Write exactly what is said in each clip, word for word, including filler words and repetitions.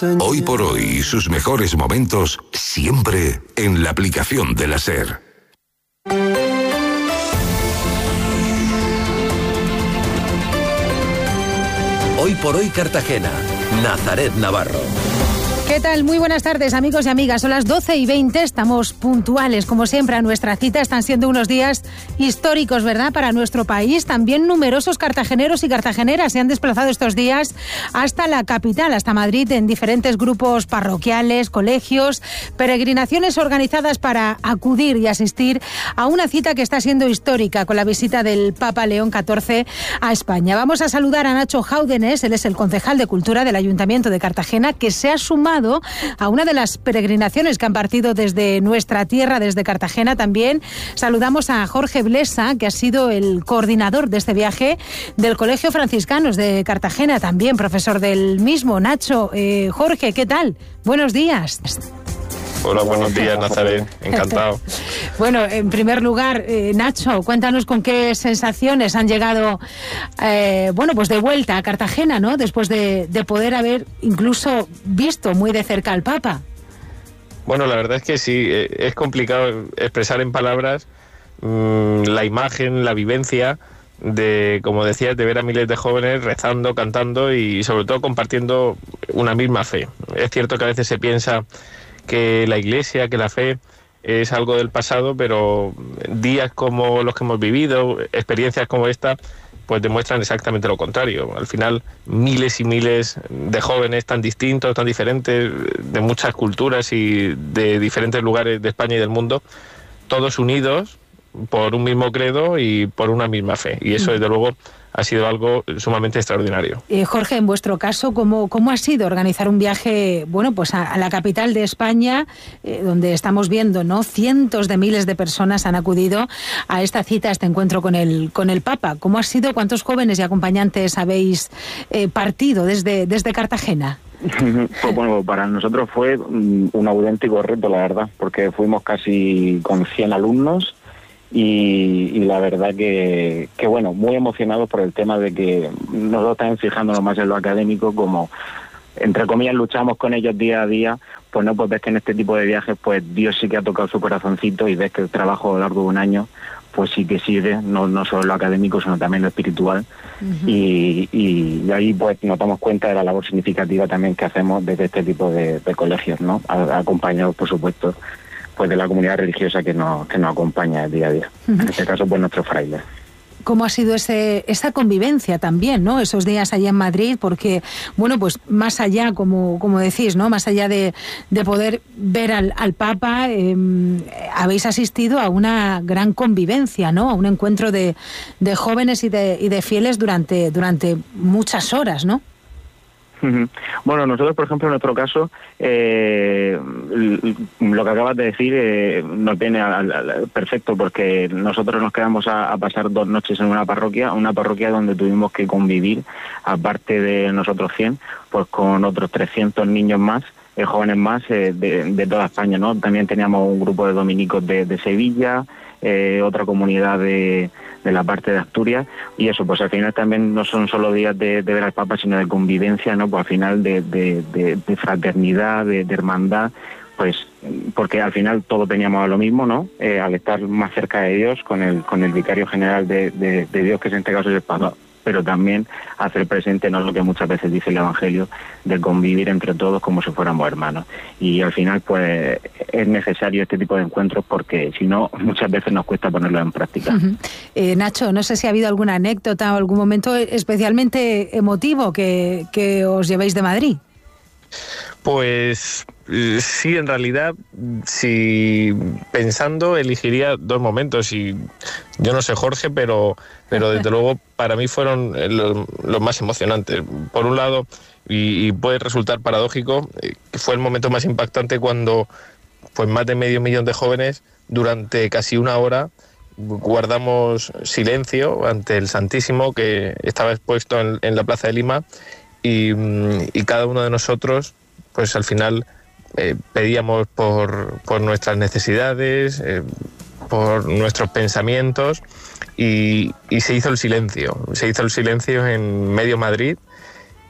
Hoy por hoy y sus mejores momentos siempre en la aplicación de la SER. Hoy por hoy Cartagena, Nazaret Navarro. ¿Qué tal? Muy buenas tardes, amigos y amigas. Son las doce y veinte, estamos puntuales, como siempre, a nuestra cita. Están siendo unos días históricos, ¿verdad?, para nuestro país. También numerosos cartageneros y cartageneras se han desplazado estos días hasta la capital, hasta Madrid, en diferentes grupos parroquiales, colegios, peregrinaciones organizadas para acudir y asistir a una cita que está siendo histórica con la visita del Papa León catorce a España. Vamos a saludar a Nacho Jáudenes, él es el concejal de Cultura del Ayuntamiento de Cartagena, que se ha sumado a una de las peregrinaciones que han partido desde nuestra tierra, desde Cartagena. También saludamos a Jorge Blesa, que ha sido el coordinador de este viaje del Colegio Franciscanos de Cartagena, también profesor del mismo. Nacho, eh, Jorge, ¿qué tal? Buenos días. Hola, buenos días, Nazaret. Encantado. Bueno, en primer lugar, eh, Nacho, cuéntanos con qué sensaciones han llegado, eh, bueno, pues de vuelta a Cartagena, ¿no? Después de, de poder haber incluso visto muy de cerca al Papa. Bueno, la verdad es que sí, es complicado expresar en palabras mmm, la imagen, la vivencia de, como decías, de ver a miles de jóvenes rezando, cantando y sobre todo compartiendo una misma fe. Es cierto que a veces se piensa que la Iglesia, que la fe es algo del pasado, pero días como los que hemos vivido, experiencias como esta, pues demuestran exactamente lo contrario. Al final, miles y miles de jóvenes tan distintos, tan diferentes, de muchas culturas y de diferentes lugares de España y del mundo, todos unidos por un mismo credo y por una misma fe. Y eso, desde luego, ha sido algo sumamente extraordinario. Eh, Jorge, en vuestro caso, ¿cómo, cómo ha sido organizar un viaje, bueno, pues a, a la capital de España, eh, donde estamos viendo, ¿no?, cientos de miles de personas han acudido a esta cita, a este encuentro con el, con el Papa? ¿Cómo ha sido? ¿Cuántos jóvenes y acompañantes habéis eh, partido desde, desde Cartagena? Pues bueno, para nosotros fue un auténtico reto, la verdad, porque fuimos casi con cien alumnos. Y, y la verdad que, que, bueno, muy emocionados por el tema de que nosotros también fijándonos más en lo académico, como, entre comillas, luchamos con ellos día a día, pues no, pues ves que en este tipo de viajes, pues Dios sí que ha tocado su corazoncito y ves que el trabajo a lo largo de un año, pues sí que sirve, no, no solo lo académico, sino también lo espiritual. Uh-huh. y, y, y ahí pues nos damos cuenta de la labor significativa también que hacemos desde este tipo de, de colegios, ¿no? Acompañados, por supuesto, pues de la comunidad religiosa que nos, que nos acompaña día a día. Uh-huh. En este caso, pues nuestros frailes. ¿Cómo ha sido ese, esa convivencia también, ¿no?, esos días allá en Madrid? Porque, bueno, pues más allá, como, como decís, ¿no?, más allá de, de poder ver al, al Papa, eh, habéis asistido a una gran convivencia, ¿no?, a un encuentro de, de jóvenes y de, y de fieles durante, durante muchas horas, ¿no? Bueno, nosotros, por ejemplo, en nuestro caso, eh, lo que acabas de decir eh, nos viene al, al, perfecto, porque nosotros nos quedamos a, a pasar dos noches en una parroquia, una parroquia donde tuvimos que convivir, aparte de nosotros cien, pues con otros trescientos niños más, eh, jóvenes más eh, de, de toda España, ¿no? También teníamos un grupo de dominicos de, de Sevilla, eh, otra comunidad de, de la parte de Asturias, y eso, pues al final también no son solo días de, de ver al Papa, sino de convivencia, ¿no? Pues al final de, de, de, de fraternidad, de, de hermandad, pues porque al final todos teníamos lo mismo, ¿no? Eh, al estar más cerca de Dios, con el con el vicario general de, de, de Dios, que en este caso es el Papa, pero también hacer presente, no lo que muchas veces dice el Evangelio, de convivir entre todos como si fuéramos hermanos. Y al final, pues, es necesario este tipo de encuentros, porque si no, muchas veces nos cuesta ponerlo en práctica. Uh-huh. eh, Nacho, no sé si ha habido alguna anécdota o algún momento especialmente emotivo que, que os llevéis de Madrid. Pues sí, en realidad, si pensando, elegiría dos momentos, y yo no sé, Jorge, pero, pero desde luego para mí fueron los, los más emocionantes. Por un lado, y, y puede resultar paradójico, fue el momento más impactante cuando pues más de medio millón de jóvenes durante casi una hora guardamos silencio ante el Santísimo, que estaba expuesto en, en la Plaza de Lima, y, y cada uno de nosotros pues al final eh, pedíamos por, por nuestras necesidades, eh, por nuestros pensamientos, y, y se hizo el silencio, se hizo el silencio en medio Madrid,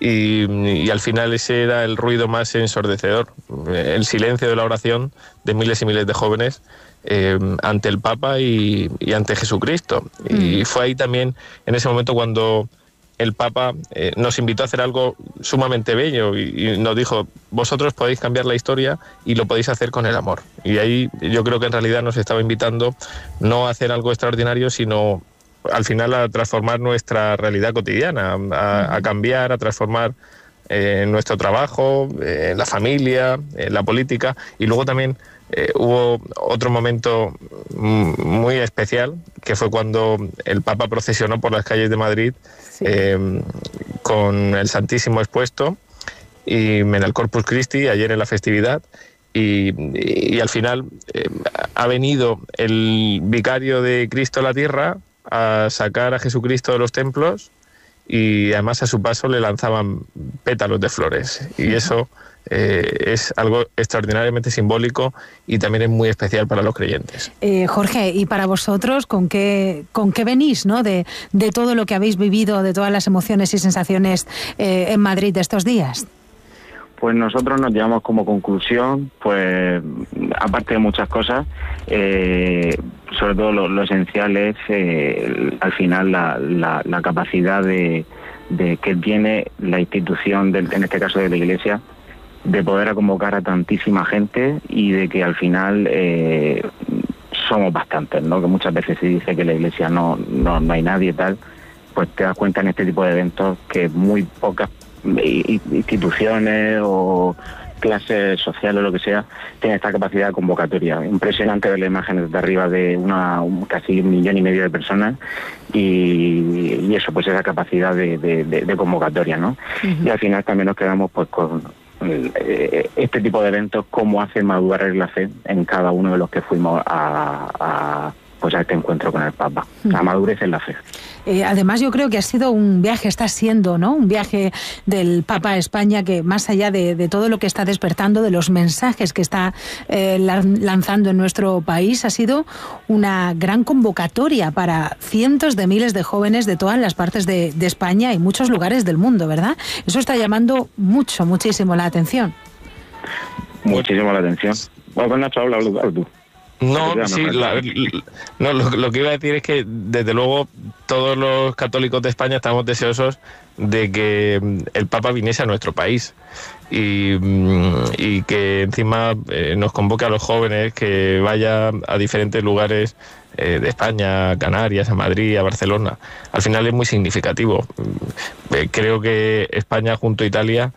y, y al final ese era el ruido más ensordecedor, el silencio de la oración de miles y miles de jóvenes eh, ante el Papa y, y ante Jesucristo. Mm. Y fue ahí también, en ese momento, cuando el Papa eh, nos invitó a hacer algo sumamente bello y, y nos dijo: vosotros podéis cambiar la historia y lo podéis hacer con el amor. Y ahí yo creo que en realidad nos estaba invitando no a hacer algo extraordinario, sino al final a transformar nuestra realidad cotidiana, a, a cambiar, a transformar eh, nuestro trabajo, eh, la familia, eh, la política. Y luego también eh, hubo otro momento muy especial, que fue cuando el Papa procesionó por las calles de Madrid, sí, eh, con el Santísimo expuesto y en el Corpus Christi, ayer en la festividad. Y, y, y al final eh, ha venido el vicario de Cristo a la tierra a sacar a Jesucristo de los templos, y además a su paso le lanzaban pétalos de flores, y eso eh, es algo extraordinariamente simbólico y también es muy especial para los creyentes. Eh, Jorge, y para vosotros, ¿con qué, con qué venís, ¿no? de, de todo lo que habéis vivido, de todas las emociones y sensaciones eh, en Madrid de estos días? Pues nosotros nos llevamos como conclusión, pues aparte de muchas cosas, eh, sobre todo lo, lo esencial es eh, al final la, la, la capacidad de, de que tiene la institución, de, en este caso de la Iglesia, de poder convocar a tantísima gente y de que al final eh, somos bastantes, ¿no? Que muchas veces se dice que la Iglesia no, no, no hay nadie y tal, pues te das cuenta en este tipo de eventos que muy pocas instituciones o clases sociales o lo que sea tienen esta capacidad de convocatoria. Impresionante ver las imágenes de arriba de una un, casi un millón y medio de personas y, y eso, pues esa capacidad de, de, de, de convocatoria, ¿no? Uh-huh. Y al final también nos quedamos pues con eh, este tipo de eventos, cómo hace madurar la fe en cada uno de los que fuimos a, a pues a este encuentro con el Papa, la madurez en la fe. Eh, además, yo creo que ha sido un viaje, está siendo, ¿no? Un viaje del Papa a España que, más allá de, de todo lo que está despertando, de los mensajes que está eh, lanzando en nuestro país, ha sido una gran convocatoria para cientos de miles de jóvenes de todas las partes de, de España y muchos lugares del mundo, ¿verdad? Eso está llamando mucho, muchísimo la atención. Muchísimo la atención. Bueno, con Nacho habla, habla tú. No, sí, la, no lo, lo que iba a decir es que, desde luego, todos los católicos de España estamos deseosos de que el Papa viniese a nuestro país y, y que encima eh, nos convoque a los jóvenes, que vaya a diferentes lugares eh, de España, a Canarias, a Madrid, a Barcelona. Al final es muy significativo. Eh, creo que España, junto a Italia,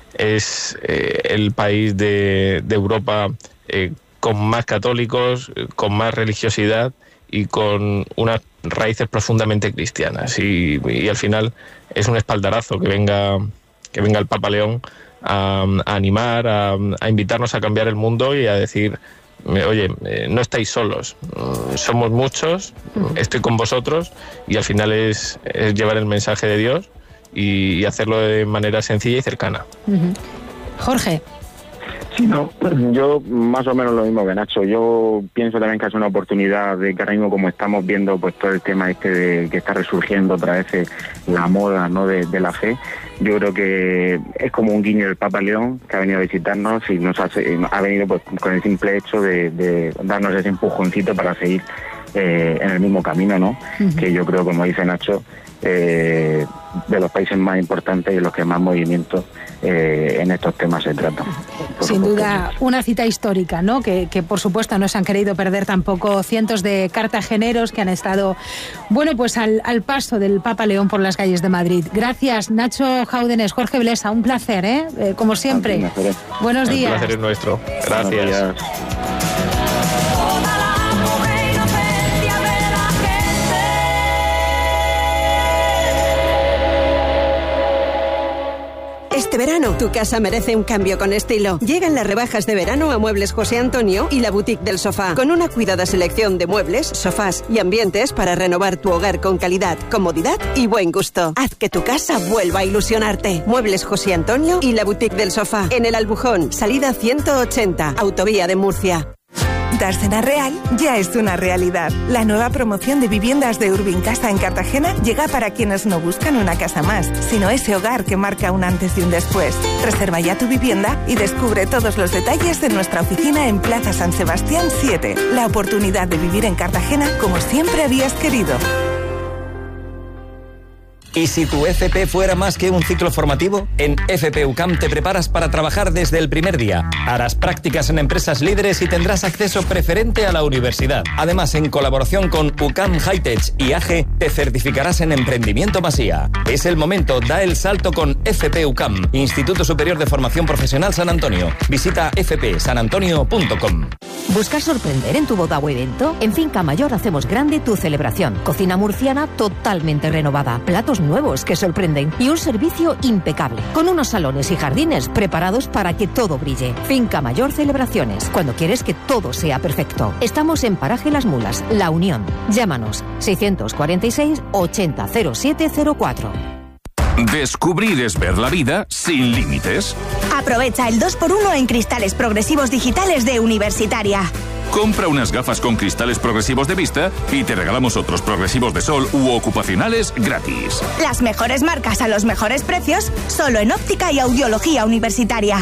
es eh, el país de, de Europa eh, con más católicos, con más religiosidad y con unas raíces profundamente cristianas. Y, y al final es un espaldarazo que venga, que venga el Papa León a, a animar, a, a invitarnos a cambiar el mundo y a decir: oye, eh, no estáis solos, somos muchos, estoy con vosotros, y al final es, es llevar el mensaje de Dios y, y hacerlo de manera sencilla y cercana. Uh-huh. Jorge. Sí, no, yo más o menos lo mismo que Nacho. Yo pienso también que es una oportunidad de que ahora mismo, como estamos viendo pues todo el tema este de que está resurgiendo otra vez eh, la moda, ¿no?, de, de la fe. Yo creo que es como un guiño del Papa León, que ha venido a visitarnos y nos hace, ha venido pues con el simple hecho de, de darnos ese empujoncito para seguir eh, en el mismo camino, ¿no? Uh-huh. Que yo creo, como dice Nacho, eh, de los países más importantes y los que más movimientos eh, en estos temas se tratan. Sin duda, una cita histórica, ¿no? Que, que por supuesto no se han querido perder tampoco cientos de cartageneros que han estado, bueno, pues al, al paso del Papa León por las calles de Madrid. Gracias, Nacho Jáudenes, Jorge Blesa, un placer, ¿eh? eh como siempre. Placer. Buenos días. El placer es nuestro. Gracias. Buenos días. Este verano, tu casa merece un cambio con estilo. Llegan las rebajas de verano a Muebles José Antonio y la Boutique del Sofá, con una cuidada selección de muebles, sofás y ambientes para renovar tu hogar con calidad, comodidad y buen gusto. Haz que tu casa vuelva a ilusionarte. Muebles José Antonio y la Boutique del Sofá, en el Albujón, salida ciento ochenta, Autovía de Murcia. Dársena Real ya es una realidad. La nueva promoción de viviendas de Urbincasa en Cartagena llega para quienes no buscan una casa más, sino ese hogar que marca un antes y un después. Reserva ya tu vivienda y descubre todos los detalles de nuestra oficina en Plaza San Sebastián siete. La oportunidad de vivir en Cartagena como siempre habías querido. ¿Y si tu F P fuera más que un ciclo formativo? En F P U C A M te preparas para trabajar desde el primer día. Harás prácticas en empresas líderes y tendrás acceso preferente a la universidad. Además, en colaboración con U C A M Hightech y A G, te certificarás en Emprendimiento Masía. Es el momento, da el salto con F P U C A M, Instituto Superior de Formación Profesional San Antonio. Visita f p san antonio punto com. ¿Buscas sorprender en tu boda o evento? En Finca Mayor hacemos grande tu celebración. Cocina murciana totalmente renovada, platos nuevos que sorprenden y un servicio impecable, con unos salones y jardines preparados para que todo brille. Finca Mayor Celebraciones, cuando quieres que todo sea perfecto. Estamos en Paraje Las Mulas, La Unión. Llámanos seiscientos cuarenta y seis, ochenta, cero siete cero cuatro. Descubrir es ver la vida sin límites. Aprovecha el dos por uno en cristales progresivos digitales de Universitaria. Compra unas gafas con cristales progresivos de vista y te regalamos otros progresivos de sol u ocupacionales gratis. Las mejores marcas a los mejores precios, solo en Óptica y Audiología Universitaria.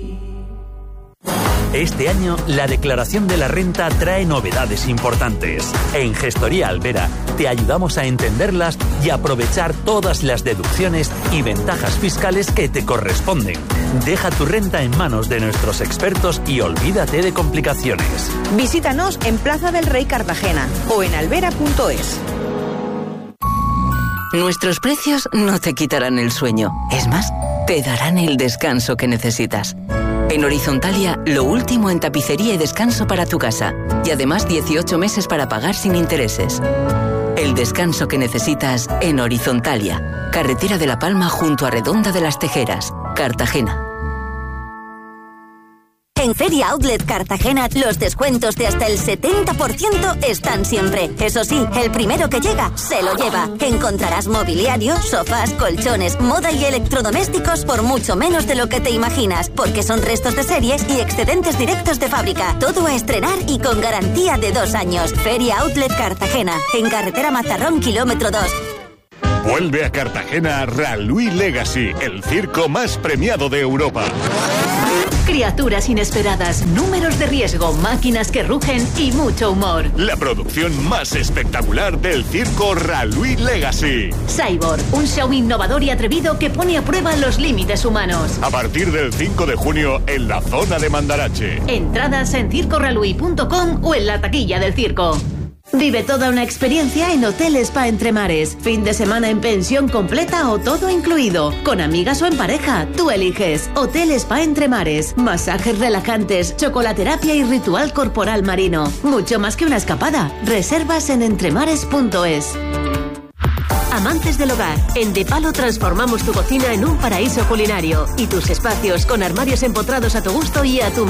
Este año, la declaración de la renta trae novedades importantes. En Gestoría Albera te ayudamos a entenderlas y aprovechar todas las deducciones y ventajas fiscales que te corresponden. Deja tu renta en manos de nuestros expertos y olvídate de complicaciones. Visítanos en Plaza del Rey Cartagena o en albera punto es. Nuestros precios no te quitarán el sueño. Es más, te darán el descanso que necesitas. En Horizontalia, lo último en tapicería y descanso para tu casa. Y además dieciocho meses para pagar sin intereses. El descanso que necesitas en Horizontalia. Carretera de La Palma junto a Redonda de las Tejeras, Cartagena. En Feria Outlet Cartagena, los descuentos de hasta el setenta por ciento están siempre. Eso sí, el primero que llega, se lo lleva. Encontrarás mobiliario, sofás, colchones, moda y electrodomésticos por mucho menos de lo que te imaginas, porque son restos de series y excedentes directos de fábrica. Todo a estrenar y con garantía de dos años. Feria Outlet Cartagena, en carretera Mazarrón, kilómetro dos. Vuelve a Cartagena Ralui Legacy, el circo más premiado de Europa. Criaturas inesperadas, números de riesgo, máquinas que rugen y mucho humor. La producción más espectacular del circo Ralui Legacy. Cyborg, un show innovador y atrevido que pone a prueba los límites humanos. A partir del cinco de junio en la zona de Mandarache. Entradas en circo ralui punto com o en la taquilla del circo. Vive toda una experiencia en Hotel Spa Entremares. Fin de semana en pensión completa o todo incluido. Con amigas o en pareja, tú eliges. Hotel Spa Entremares. Masajes relajantes, chocolaterapia y ritual corporal marino. Mucho más que una escapada. Reservas en entremares punto es. Amantes del hogar, en De Palo transformamos tu cocina en un paraíso culinario y tus espacios con armarios empotrados a tu gusto y a tu